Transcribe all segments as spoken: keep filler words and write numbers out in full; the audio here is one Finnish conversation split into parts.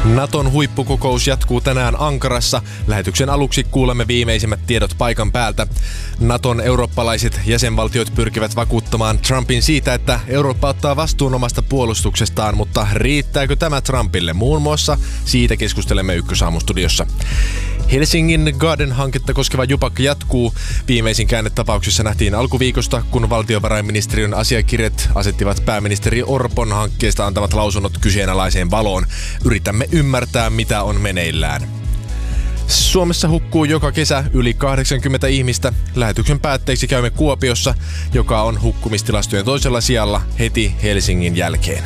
Naton huippukokous jatkuu tänään Ankarassa. Lähetyksen aluksi kuulemme viimeisimmät tiedot paikan päältä. Naton eurooppalaiset jäsenvaltiot pyrkivät vakuuttamaan Trumpin siitä, että Eurooppa ottaa vastuun omasta puolustuksestaan, mutta riittääkö tämä Trumpille? Muun muassa siitä keskustelemme Ykkösaamustudiossa. Helsingin Garden-hanketta koskeva jupakka jatkuu. Viimeisin käännetapauksessa nähtiin alkuviikosta, kun valtiovarainministeriön asiakirjat asettivat pääministeri Orpon hankkeesta antavat lausunnot kyseenalaiseen valoon. Yritämme ymmärtää, mitä on meneillään. Suomessa hukkuu joka kesä yli kahdeksankymmentä ihmistä. Lähetyksen päätteeksi käymme Kuopiossa, joka on hukkumistilastojen toisella sijalla heti Helsingin jälkeen.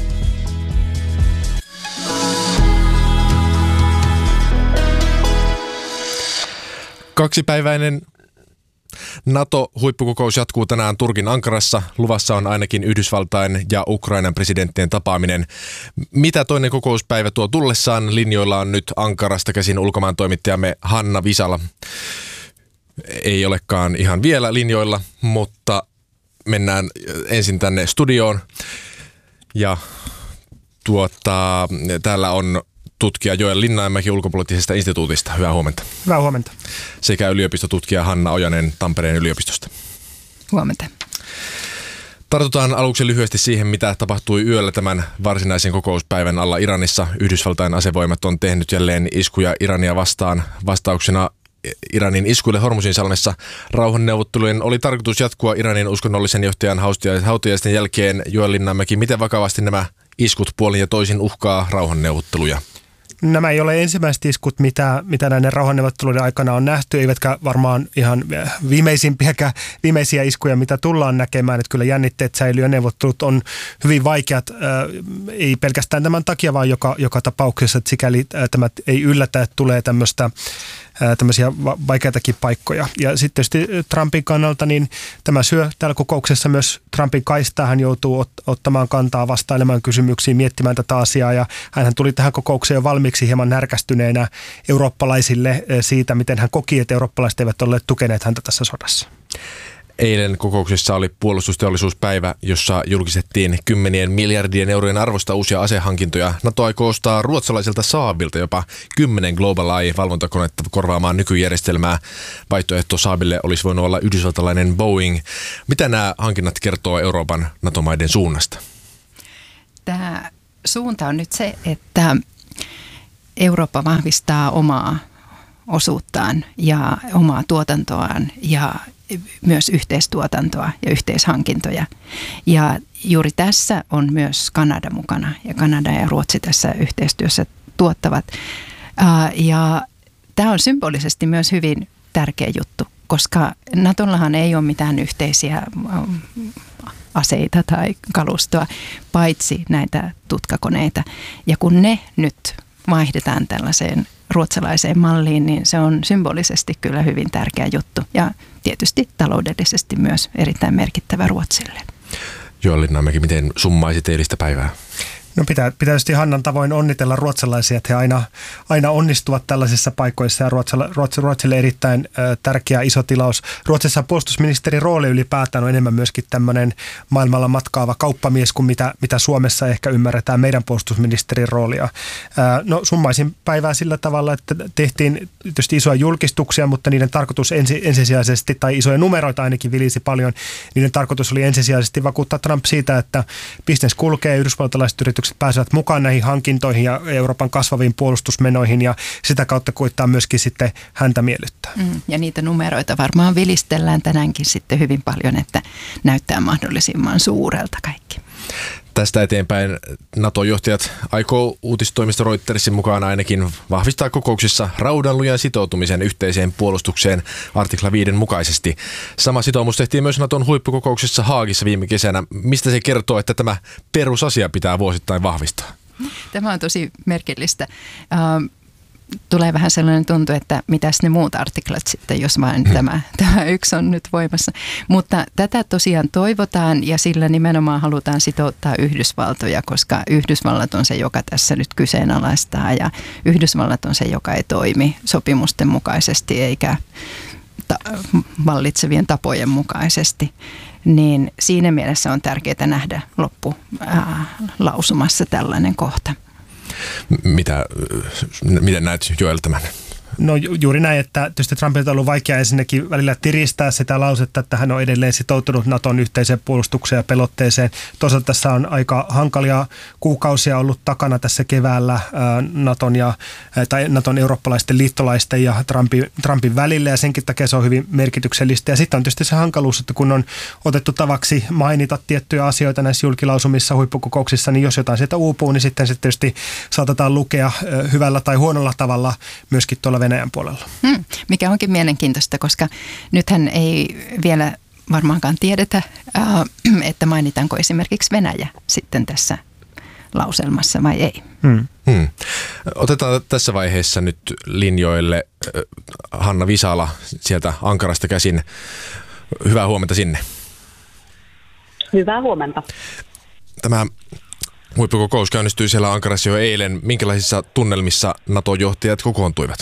Kaksipäiväinen NATO-huippukokous jatkuu tänään Turkin Ankarassa. Luvassa on ainakin Yhdysvaltain ja Ukrainan presidenttien tapaaminen. Mitä toinen kokouspäivä tuo tullessaan? Linjoilla on nyt Ankarasta käsin ulkomaan toimittajamme Hanna Visala. Ei olekaan ihan vielä linjoilla, mutta mennään ensin tänne studioon. Ja tuota, täällä on tutkija Joel Linnainmäki ulkopoliittisesta instituutista. Hyvää huomenta. Hyvää huomenta. Sekä yliopistotutkija Hanna Ojanen Tampereen yliopistosta. Huomenta. Tartutaan aluksi lyhyesti siihen, mitä tapahtui yöllä tämän varsinaisen kokouspäivän alla Iranissa. Yhdysvaltain asevoimat on tehnyt jälleen iskuja Irania vastaan. Vastauksena Iranin iskuille Hormuzinsalmessa rauhanneuvottelujen oli tarkoitus jatkua Iranin uskonnollisen johtajan hautajaisten jälkeen. Joel Linnainmäki, miten vakavasti nämä iskut puolin ja toisin uhkaa rauhanneuvotteluja? Nämä ei ole ensimmäiset iskut, mitä, mitä näiden rauhanneuvotteluiden aikana on nähty, eivätkä varmaan ihan viimeisimpiäkään viimeisiä iskuja, mitä tullaan näkemään. Että kyllä jännitteet säilyy ja neuvottelut on hyvin vaikeat, ei pelkästään tämän takia, vaan joka, joka tapauksessa, että sikäli tämä ei yllätä, että tulee tämmöistä tämmöisiä vaikeitakin paikkoja. Ja sitten tietysti Trumpin kannalta, niin tämä syö täällä kokouksessa myös Trumpin kaistaa. Hän joutuu ot- ottamaan kantaa, vastailemaan kysymyksiin, miettimään tätä asiaa. Ja hänhän tuli tähän kokoukseen jo valmiiksi hieman närkästyneenä eurooppalaisille siitä, miten hän koki, että eurooppalaiset eivät ole tukeneet häntä tässä sodassa. Eilen kokouksessa oli puolustusteollisuuspäivä, jossa julkistettiin kymmenien miljardien eurojen arvosta uusia asehankintoja. NATO aikoo ostaa ruotsalaiselta Saabilta jopa kymmenen Global Eye-valvontakonetta korvaamaan nykyjärjestelmää. Vaihtoehto Saabille olisi voinut olla yhdysvaltalainen Boeing. Mitä nämä hankinnat kertoo Euroopan NATO-maiden suunnasta? Tämä suunta on nyt se, että Eurooppa vahvistaa omaa osuuttaan ja omaa tuotantoaan ja myös yhteistuotantoa ja yhteishankintoja. Ja juuri tässä on myös Kanada mukana ja Kanada ja Ruotsi tässä yhteistyössä tuottavat. Ja tämä on symbolisesti myös hyvin tärkeä juttu, koska NATOllahan ei ole mitään yhteisiä aseita tai kalustoa, paitsi näitä tutkakoneita. Ja kun ne nyt vaihdetaan tällaiseen ruotsalaiseen malliin, niin se on symbolisesti kyllä hyvin tärkeä juttu ja tietysti taloudellisesti myös erittäin merkittävä Ruotsille. Joel Linnainmäki, miten summaisit eilistä päivää? No pitää, pitää tietysti Hannan tavoin onnitella ruotsalaisia, että he aina, aina onnistuvat tällaisissa paikoissa ja Ruotsille, Ruotsille erittäin ö, tärkeä iso tilaus. Ruotsissa puolustusministerin rooli ylipäätään on enemmän myöskin tämmöinen maailmalla matkaava kauppamies kuin mitä, mitä Suomessa ehkä ymmärretään meidän puolustusministerin roolia. Ö, no summaisin päivää sillä tavalla, että tehtiin tietysti isoja julkistuksia, mutta niiden tarkoitus ensi, ensisijaisesti, tai isoja numeroita ainakin vilisi paljon, niiden tarkoitus oli ensisijaisesti vakuuttaa Trump siitä, että business kulkee, yhdysvaltalaiset yritykset pääsevät mukaan näihin hankintoihin ja Euroopan kasvaviin puolustusmenoihin ja sitä kautta koittaa myöskin sitten häntä miellyttää. Mm, ja niitä numeroita varmaan vilistellään tänäänkin sitten hyvin paljon, että näyttää mahdollisimman suurelta kaikki. Tästä eteenpäin NATO-johtajat aikoo uutistoimisto Reutersin mukaan ainakin vahvistaa kokouksissa raudanlujan sitoutumisen yhteiseen puolustukseen artikla viiden mukaisesti. Sama sitoumus tehtiin myös Naton huippukokouksessa Haagissa viime kesänä. Mistä se kertoo, että tämä perusasia pitää vuosittain vahvistaa? Tämä on tosi merkillistä. Uh, Tulee vähän sellainen tuntu, että mitäs ne muut artiklat sitten, jos vain tämä, tämä yksi on nyt voimassa. Mutta tätä tosiaan toivotaan ja sillä nimenomaan halutaan sitouttaa Yhdysvaltoja, koska Yhdysvallat on se, joka tässä nyt kyseenalaistaa ja Yhdysvallat on se, joka ei toimi sopimusten mukaisesti eikä ta- vallitsevien tapojen mukaisesti. Niin siinä mielessä on tärkeää nähdä loppulausumassa tällainen kohta. Mitä, miten näet, Joel, tämän? No juuri näin, että tietysti Trumpilta on ollut vaikea ensinnäkin välillä tiristää sitä lausetta, että hän on edelleen sitoutunut Naton yhteiseen puolustukseen ja pelotteeseen. Toisaalta tässä on aika hankalia kuukausia ollut takana tässä keväällä Naton, ja, tai Naton eurooppalaisten liittolaisten ja Trumpin, Trumpin välillä, ja senkin takia se on hyvin merkityksellistä. Ja sitten on tietysti se hankaluus, että kun on otettu tavaksi mainita tiettyjä asioita näissä julkilausumissa, huippukokouksissa, niin jos jotain sieltä uupuu, niin sitten se tietysti saatetaan lukea hyvällä tai huonolla tavalla myöskin tuolla Venäjän puolella. Hmm, mikä onkin mielenkiintoista, koska nythän ei vielä varmaankaan tiedetä, että mainitaanko esimerkiksi Venäjä sitten tässä lauselmassa vai ei. Hmm. Hmm. Otetaan tässä vaiheessa nyt linjoille Hanna Visala sieltä Ankarasta käsin. Hyvää huomenta sinne. Hyvää huomenta. Tämä huippukokous käynnistyi siellä Ankarassa jo eilen. Minkälaisissa tunnelmissa NATO-johtajat kokoontuivat?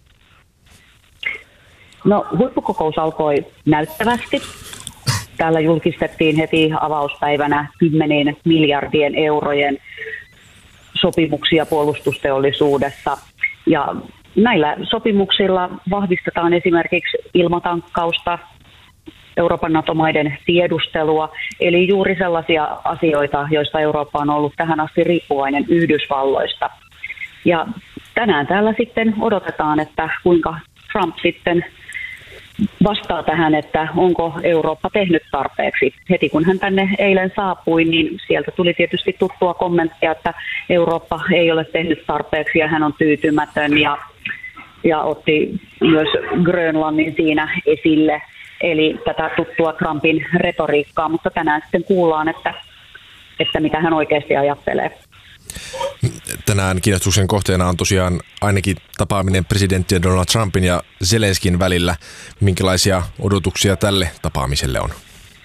No, huippukokous alkoi näyttävästi. Täällä julkistettiin heti avauspäivänä kymmenien miljardien eurojen sopimuksia puolustusteollisuudessa. Ja näillä sopimuksilla vahvistetaan esimerkiksi ilmatankkausta, Euroopan NATO-maiden tiedustelua, eli juuri sellaisia asioita, joista Eurooppa on ollut tähän asti riippuvainen Yhdysvalloista. Ja tänään täällä sitten odotetaan, että kuinka Trump sitten vastaa tähän, että onko Eurooppa tehnyt tarpeeksi. Heti kun hän tänne eilen saapui, niin sieltä tuli tietysti tuttua kommenttia, että Eurooppa ei ole tehnyt tarpeeksi ja hän on tyytymätön, ja, ja otti myös Grönlannin siinä esille. Eli tätä tuttua Trumpin retoriikkaa, mutta tänään sitten kuullaan, että, että mitä hän oikeasti ajattelee. Tänään kiinnostuksen kohteena on tosiaan ainakin tapaaminen presidentti Donald Trumpin ja Zelenskin välillä. Minkälaisia odotuksia tälle tapaamiselle on?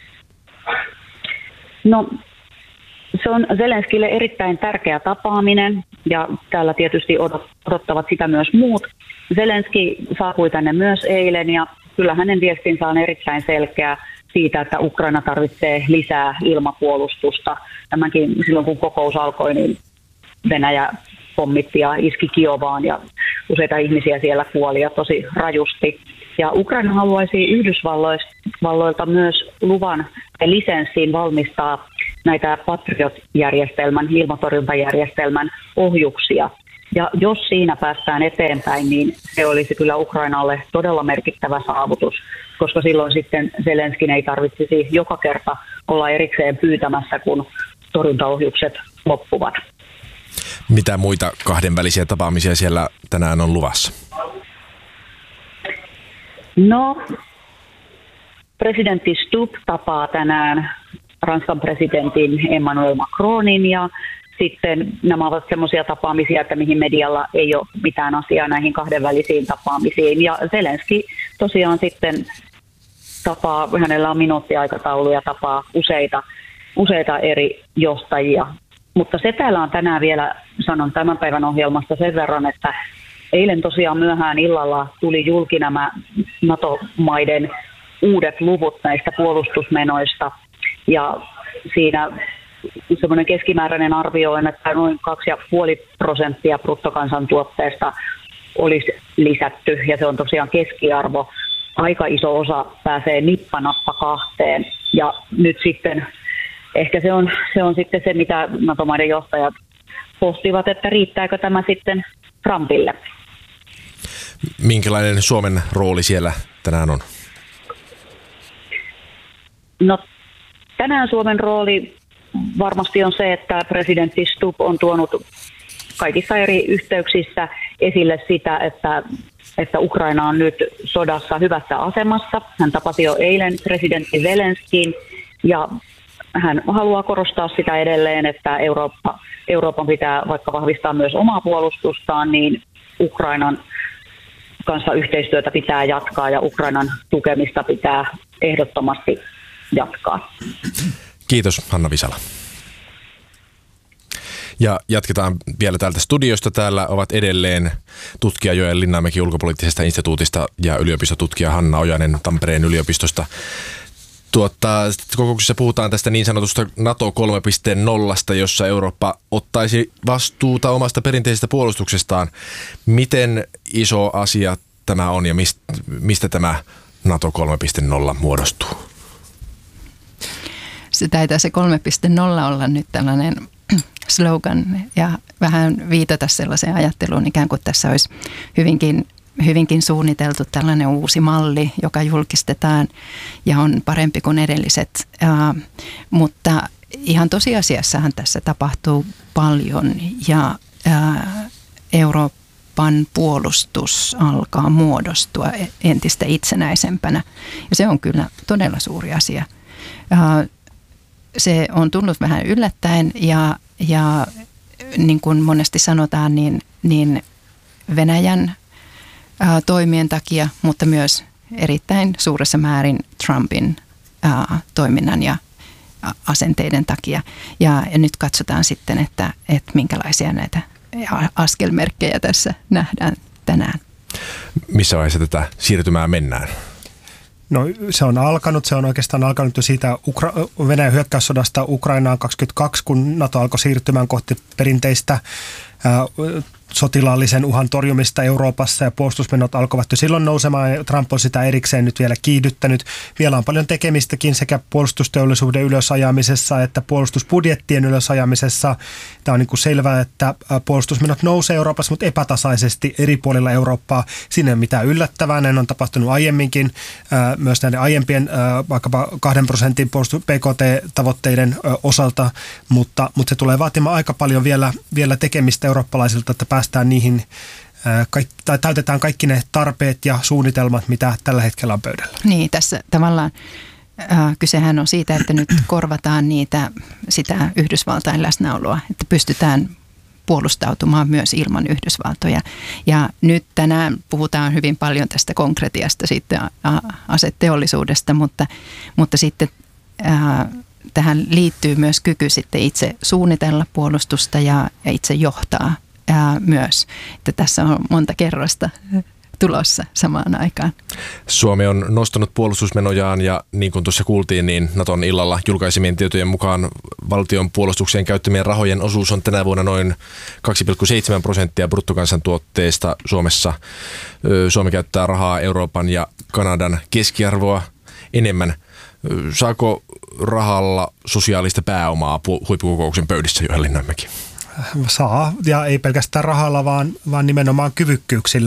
No, se on Zelenskille erittäin tärkeä tapaaminen, ja täällä tietysti odottavat sitä myös muut. Zelenski saapui tänne myös eilen, ja kyllä hänen viestinsä on erittäin selkeä siitä, että Ukraina tarvitsee lisää ilmapuolustusta. Tämänkin silloin, kun kokous alkoi, niin Venäjä pommitti ja iski Kiovaan, ja useita ihmisiä siellä kuoli ja tosi rajusti. Ja Ukraina haluaisi Yhdysvalloilta myös luvan ja lisenssiin valmistaa näitä Patriot-järjestelmän, ilmatorjuntajärjestelmän ohjuksia. Ja jos siinä päästään eteenpäin, niin se olisi kyllä Ukrainalle todella merkittävä saavutus, koska silloin sitten Zelenskin ei tarvitsisi joka kerta olla erikseen pyytämässä, kun torjuntaohjukset loppuvat. Mitä muita kahdenvälisiä tapaamisia siellä tänään on luvassa? No, presidentti Stubb tapaa tänään Ranskan presidentin Emmanuel Macronin, ja sitten nämä ovat semmoisia tapaamisia, että mihin medialla ei ole mitään asiaa näihin kahdenvälisiin tapaamisiin. Ja Zelenski tosiaan sitten tapaa, hänellä on minuuttiaikataulu ja tapaa useita, useita eri johtajia. Mutta se täällä on tänään vielä, sanon tämän päivän ohjelmasta sen verran, että eilen tosiaan myöhään illalla tuli julki nämä NATO-maiden uudet luvut näistä puolustusmenoista. Ja siinä semmoinen keskimääräinen arvio on, että noin kaksi pilkku viisi prosenttia bruttokansantuotteesta olisi lisätty, ja se on tosiaan keskiarvo. Aika iso osa pääsee nippanappa kahteen, ja nyt sitten ehkä se on, se on sitten se, mitä NATO-maiden johtajat pohtivat, että riittääkö tämä sitten Trumpille. Minkälainen Suomen rooli siellä tänään on? No, tänään Suomen rooli varmasti on se, että presidentti Stubb on tuonut kaikissa eri yhteyksissä esille sitä, että, että Ukraina on nyt sodassa hyvässä asemassa. Hän tapasi jo eilen presidentti Zelenskin, ja hän haluaa korostaa sitä edelleen, että Eurooppa, Euroopan pitää vaikka vahvistaa myös omaa puolustustaan, niin Ukrainan kanssa yhteistyötä pitää jatkaa ja Ukrainan tukemista pitää ehdottomasti jatkaa. Kiitos, Hanna Visala. Ja jatketaan vielä täältä studiosta. Täällä ovat edelleen tutkija Joel Linnamäki ulkopoliittisesta instituutista ja yliopistotutkija Hanna Ojanen Tampereen yliopistosta. Tuota, kokouksessa puhutaan tästä niin sanotusta NATO kolme piste nolla, jossa Eurooppa ottaisi vastuuta omasta perinteisestä puolustuksestaan. Miten iso asia tämä on ja mistä, mistä tämä NATO kolme piste nolla muodostuu? Se taitaa se kolme piste nolla olla nyt tällainen slogan ja vähän viitata sellaiseen ajatteluun, ikään kuin tässä olisi hyvinkin, hyvinkin suunniteltu tällainen uusi malli, joka julkistetaan ja on parempi kuin edelliset. Uh, mutta ihan tosiasiassahan tässä tapahtuu paljon ja uh, Euroopan puolustus alkaa muodostua entistä itsenäisempänä ja se on kyllä todella suuri asia. Uh, se on tullut vähän yllättäen ja, ja niin kuin monesti sanotaan, niin, niin Venäjän ää, toimien takia, mutta myös erittäin suuressa määrin Trumpin ää, toiminnan ja ä, asenteiden takia. Ja, ja nyt katsotaan sitten, että, että minkälaisia näitä askelmerkkejä tässä nähdään tänään. Missä vaiheessa tätä siirtymää mennään? No se on alkanut, se on oikeastaan alkanut jo siitä Ukra- Venäjän hyökkäyssodasta Ukrainaan kaksikymmentäkaksi, kun NATO alkoi siirtymään kohti perinteistä ää, sotilaallisen uhan torjumista Euroopassa ja puolustusmenot alkoivat jo silloin nousemaan ja Trump on sitä erikseen nyt vielä kiihdyttänyt. Vielä on paljon tekemistäkin sekä puolustusteollisuuden ylösajamisessa että puolustusbudjettien ylösajamisessa. Tämä on niin kuin selvää, että puolustusmenot nousee Euroopassa, mutta epätasaisesti eri puolilla Eurooppaa. Siinä ei ole mitään yllättävää, näin on tapahtunut aiemminkin myös näiden aiempien vaikkapa kahden prosentin puolustus- P K T-tavoitteiden osalta, mutta, mutta se tulee vaatimaan aika paljon vielä, vielä tekemistä eurooppalaisilta, että päästään niihin, tai täytetään kaikki ne tarpeet ja suunnitelmat, mitä tällä hetkellä on pöydällä. Niin, tässä tavallaan äh, kysehän on siitä, että nyt korvataan niitä, sitä Yhdysvaltain läsnäoloa, että pystytään puolustautumaan myös ilman Yhdysvaltoja. Ja nyt tänään puhutaan hyvin paljon tästä konkretiasta sitten aseteollisuudesta, mutta, mutta sitten äh, tähän liittyy myös kyky sitten itse suunnitella puolustusta ja, ja itse johtaa ää, myös. Että tässä on monta kerrosta tulossa samaan aikaan. Suomi on nostanut puolustusmenojaan ja niin kuin tuossa kuultiin, niin Naton illalla julkaisemien tietojen mukaan valtion puolustukseen käyttämien rahojen osuus on tänä vuonna noin kaksi pilkku seitsemän prosenttia bruttokansantuotteesta Suomessa. Suomi käyttää rahaa Euroopan ja Kanadan keskiarvoa enemmän. Saako rahalla sosiaalista pääomaa huippukokouksen pöydissä, Juha Linnamäki? Saa, ja ei pelkästään rahalla, vaan, vaan nimenomaan kyvykkyyksillä.